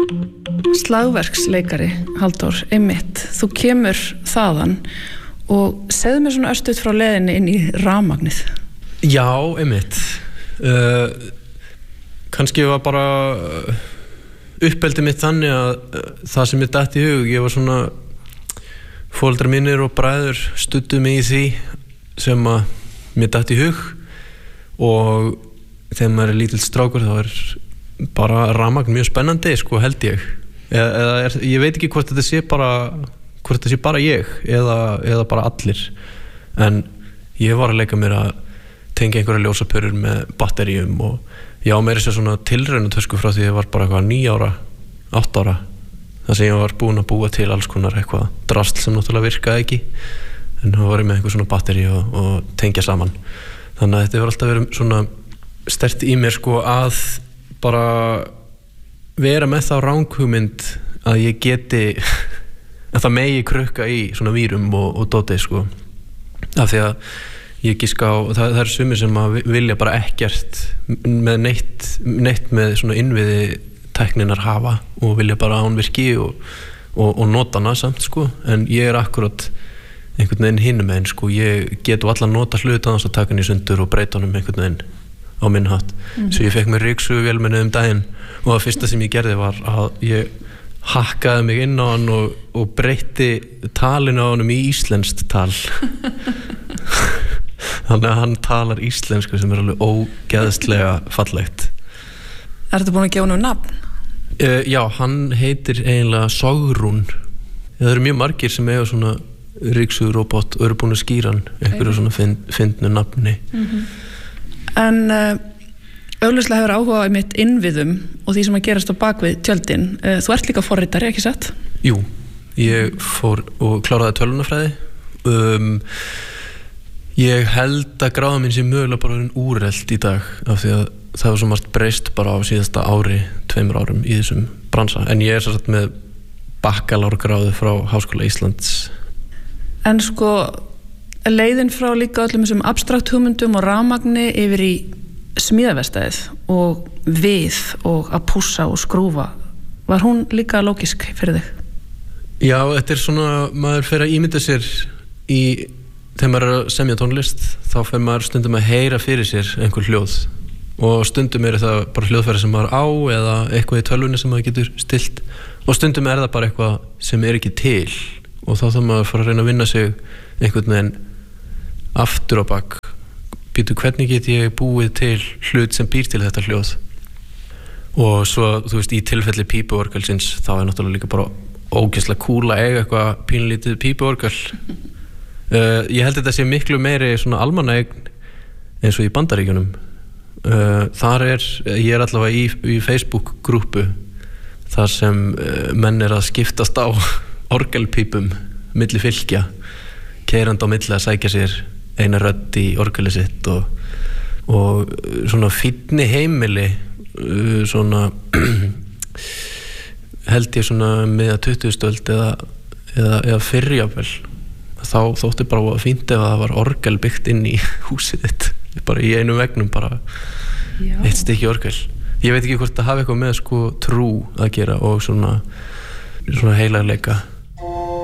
Slagverksleikari, Halldór, einmitt, þú kemur þaðan og segðu mér svona örstuð frá leiðinni inn í rafmagnið. Já, einmitt. Kannski var bara uppeldið mitt þannig að það sem ég datt í hug, ég var svona foreldrar mínir og bræður studdu mig í því sem að mér datt í hug og þegar maður lítill strákur þá bara rafmagn mjög spennandi, sko, held ég. Ég veit ekki hvort þetta sé bara ég eða bara allir. En ég var að leika mér að tengja einhverja ljósapörur með batteríum og ég á meira sér svona tilraunatösku frá því ég var bara eitthvað 9 ára, 8 ára. Það sem ég var búinn að búa til alls konar eitthvað drasl sem náttúrulega virkaði ekki. En þá var ég með einhver svona batteri og tengja saman. Þannig að þetta hefur alltaf verið svona sterkt í mér, sko, að bara vera með þá ranghugmynd að ég geti að það megi krukka í svona vírum og dóti, sko. Af því að ég giska á, það eru sumir sem að vilja bara ekkert með neitt með svona innviði tækninar hafa og vilja bara að hún virki og nota hana samt, sko. En ég akkurat einhvern veginn hinum megin, sko. Ég get allan nota hluta þess að taka hann í sundur og breyta honum einhvern veginn á minn hatt. Svo ég fekk mér ryksuguvél daginn og það fyrsta sem ég gerði var að ég hakkaði mig inn á hann og breytti talinu á honum í íslenskt tal. Þannig að hann talar íslensku sem alveg ógeðslega fallegt. Ertu búin að gefa honum nafn? Já, hann heitir eiginlega Sogrún. Það eru mjög margir sem eiga svona ryksugrobot og eru búin að skýra hann einhverju svona fyndnu nafni. En augljóslega hefur áhuga á mitt innviðum og því sem að gerast á bakvið tjöldin. Þú ert líka forritari, ekki satt? Jú, ég fór og kláraði tölvunarfræði. Ég held að gráða mín sé mögulega bara úrelt í dag af því að það var svo margt breyst bara á síðasta ári, 2 árum í þessum bransa. En ég satt með bakkalárgráðu frá Háskóla Íslands. En sko, leiðin frá líka öllum þessum abstrakt hugmyndum og rafmagni yfir í smíðaverkstæðið og við og að pússa og skrúfa, var hún líka lógisk fyrir þig? Já, þetta svona, maður fer að ímynda sér þegar maður að semja tónlist, þá fer maður stundum að heyra fyrir sér einhver hljóð og stundum það bara hljóðfæri sem maður á eða eitthvað í tölvunni sem maður getur stilt og stundum það bara eitthvað sem ekki til og þá þarf maður að fara að reyna að vinna sig einhvern veginn aftur á bak. Býtu, hvernig get ég búið til hlut sem býr til þetta hljóð? Og svo, þú veist, í tilfelli pípuorgelsins þá náttúrulega líka bara ógeðslega cool að eiga eitthvað pínlítið pípuorgel. Ég held þetta sé miklu meiri svona almannaeign eins og í Bandaríkjunum. Ég allavega í Facebook-grúpu þar sem menn að skiptast á orgelpípum milli fylkja, keyrandi á milli að sækja sér eina rödd í orgelið sitt og svona fínni heimili svona held ég svona með 20. öld eða fyrrjafvel þá þótti bara fínt ef það var orgel byggt inn í húsið þitt bara í einu vegnum bara eitt stykki orgel. Ég veit ekki hvort það hafi eitthvað með sko trú að gera og svona heilagleika.